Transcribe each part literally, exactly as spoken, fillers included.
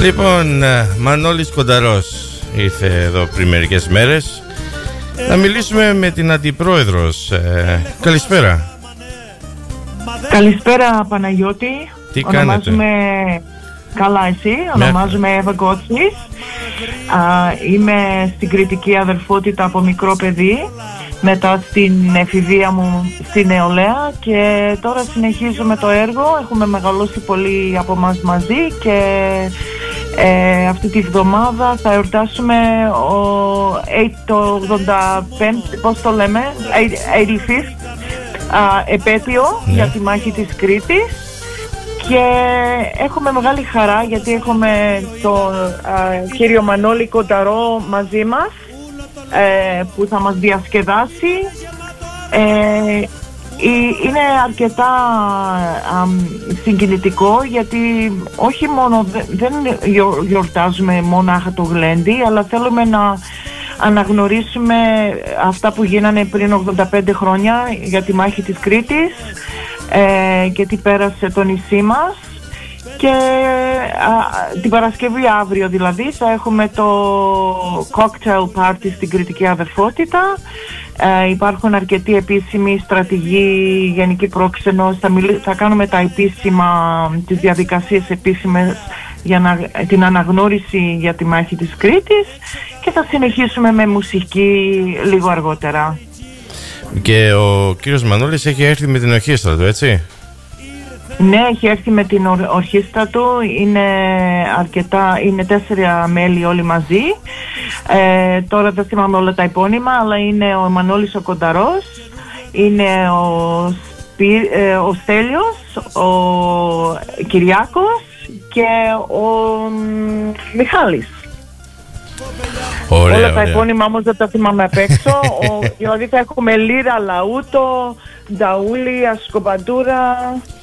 Λοιπόν, Μανώλης Κονταρός ήρθε εδώ πριν μερικές μέρες να μιλήσουμε με την Αντιπρόεδρος. ε, Καλησπέρα. Καλησπέρα Παναγιώτη. Τι Ονομάζουμε... κάνετε? Καλά, εσύ? Ονομάζομαι Εύα Γκότσης. Είμαι στην κριτική αδερφότητα από μικρό παιδί, μετά στην εφηβεία μου στη νεολαία, και τώρα συνεχίζουμε το έργο. Έχουμε μεγαλώσει πολύ από μας μαζί και ε, αυτή τη βδομάδα θα εορτάσουμε ο, το ογδόντα πέμπτο, πώς το λέμε, ογδόντα πέμπτο επέτειο, ναι, για τη μάχη της Κρήτης. Και έχουμε μεγάλη χαρά γιατί έχουμε τον α, κύριο Μανώλη Κονταρό μαζί μας, ε, που θα μας διασκεδάσει. Ε, είναι αρκετά α, συγκινητικό, γιατί όχι μόνο δεν γιορτάζουμε μονάχα το γλέντι, αλλά θέλουμε να αναγνωρίσουμε αυτά που γίνανε πριν ογδόντα πέντε χρόνια για τη μάχη της Κρήτης ε, και τι πέρασε το νησί μας. Και α, την Παρασκευή, αύριο δηλαδή, θα έχουμε το cocktail party στην κριτική αδερφότητα. Ε, υπάρχουν αρκετοί επίσημοι, στρατηγοί, γενικοί πρόξενος. Θα, μιλ, θα κάνουμε τα επίσημα, τις διαδικασίες επίσημες για να, την αναγνώριση για τη μάχη της Κρήτης, και θα συνεχίσουμε με μουσική λίγο αργότερα. Και ο κύριος Μανώλης έχει έρθει με την ορχήστρα του, έτσι? Ναι, έχει έρθει με την ορχήστρα του. Είναι αρκετά, είναι τέσσερα μέλη όλοι μαζί. Ε, τώρα δεν θυμάμαι όλα τα επώνυμα, αλλά είναι ο Μανώλης ο Κονταρός, είναι ο, Σπι, ε, ο Στέλιος, ο Κυριάκος και ο Μιχάλης. Ωραία, όλα τα επώνυμα όμως δεν τα θυμάμαι απ' έξω. ο, δηλαδή θα έχουμε Λύρα, Λαούτο, Νταούλη, Ασκοπαντούρα.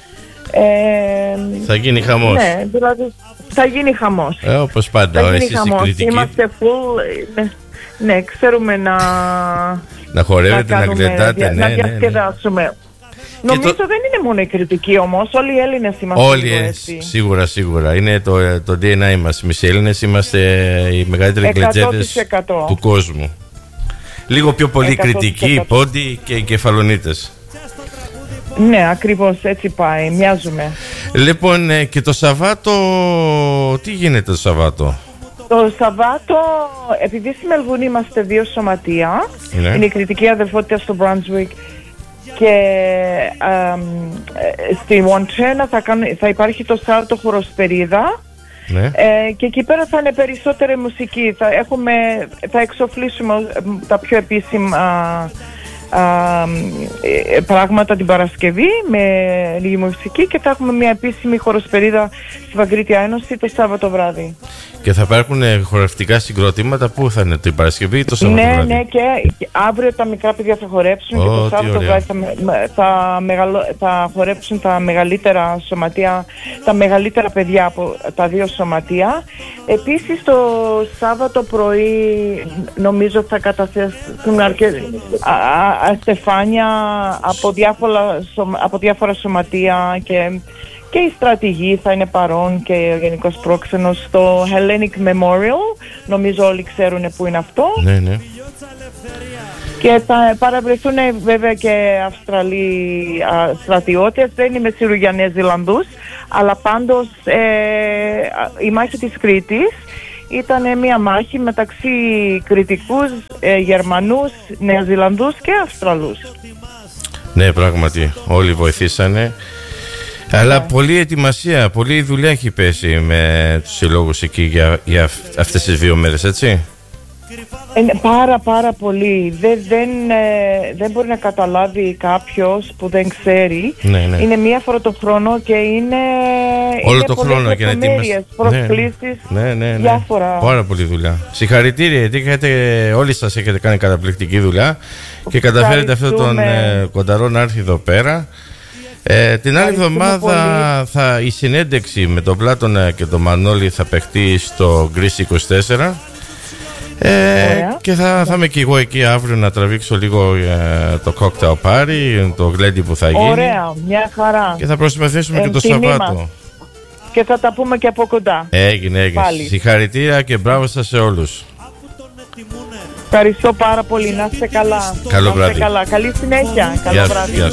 Ε, θα γίνει χαμός. Ναι, δηλαδή θα γίνει χαμός. Ε, όπως πάντα, θα γίνει χαμός. Είμαστε full. Ναι, ναι, ξέρουμε να να χορεύετε, να, να γλεντάτε, να, ναι, να διασκεδάσουμε. Ναι, ναι. Νομίζω το... δεν είναι μόνο η κριτική όμως, όλοι οι Έλληνες είμαστε. Όλοι έτσι. Σίγουρα, σίγουρα. Είναι το, το ντι εν έι μας. Εμείς οι Έλληνες είμαστε οι μεγαλύτεροι γλεντζέτες του κόσμου. Λίγο πιο πολύ κριτική, πόντι και κεφαλονίτες. Ναι, ακριβώς, έτσι πάει, μοιάζουμε. Λοιπόν, και το Σαββάτο, τι γίνεται το Σαββάτο? Το Σαββάτο, επειδή στη Μελβούνι είμαστε δύο σωματεία, ναι, είναι η κριτική αδερφότητα στο Brunswick και α, στη Montana θα, θα υπάρχει το Σάββατο χοροσπερίδα, ναι, ε, και εκεί πέρα θα είναι περισσότερη μουσική. Θα, έχουμε, θα εξοφλήσουμε τα πιο επίσημα Uh, πράγματα την Παρασκευή με λίγη μουσική, και θα έχουμε μια επίσημη χοροσπερίδα στη Βαγκρίτια Ένωση το Σάββατο βράδυ. Και θα υπάρχουν χορευτικά συγκροτήματα που θα είναι την Παρασκευή ή το Σάββατο ναι, βράδυ? Ναι, και αύριο τα μικρά παιδιά θα χορέψουν, oh, και το Σάββατο βράδυ θα, θα, μεγαλο, θα χορέψουν τα μεγαλύτερα σωματεία, τα μεγαλύτερα παιδιά από τα δύο σωματεία. Επίσης το Σάββατο πρωί νομίζω θα καταθέσουν αρκετά στεφάνια από διάφορα, από διάφορα σωματεία, και, και οι στρατηγοί θα είναι παρόν, και ο γενικός πρόξενος στο Hellenic Memorial. Νομίζω όλοι ξέρουν που είναι αυτό. Ναι, ναι. Και θα παραβρεθούν βέβαια και Αυστραλοί α, στρατιώτες. Δεν είμαι σίγουρη για Νέα Ζηλανδούς, αλλά πάντως ε, η μάχη της Κρήτης ήταν μια μάχη μεταξύ κριτικούς, ε, Γερμανούς, Νεοζηλανδούς και Αυστραλούς. Ναι, πράγματι, όλοι βοηθήσανε. Αλλά yeah. πολλή ετοιμασία, πολλή δουλειά έχει πέσει με τους συλλόγους εκεί για, για αυτές τις δύο μέρες, έτσι? Ε, πάρα πάρα πολύ. Δεν, δεν, ε, δεν μπορεί να καταλάβει κάποιος που δεν ξέρει. Ναι, ναι. Είναι μία φορά το χρόνο και είναι όλο είναι το χρόνο και να ετοιμάσει. Προσκλήσεις, ναι, ναι, ναι, ναι. διάφορα. Πάρα πολλή δουλειά. Συγχαρητήρια, γιατί είχατε, όλοι σας έχετε κάνει καταπληκτική δουλειά και καταφέρετε αυτόν τον ε, Κονταρό να έρθει εδώ πέρα. Ε, την άλλη εβδομάδα θα, η συνέντευξη με τον Πλάτωνα και τον Μανώλη θα παιχτεί στο Greece είκοσι τέσσερα. Ε, και θα, θα είμαι και εγώ εκεί αύριο να τραβήξω λίγο ε, το cocktail party, το γλέντι που θα γίνει. Ωραία, μια χαρά. Και θα προσπαθήσουμε ε, και το Σαββάτο. και θα τα πούμε και από κοντά. Έγινε, έγινε. Πάλι. Συγχαρητήρια και μπράβο σας σε όλους. Ευχαριστώ πάρα πολύ. Να είστε καλά. Καλό βράδυ. Καλά. Καλή συνέχεια. Καλό βράδυ.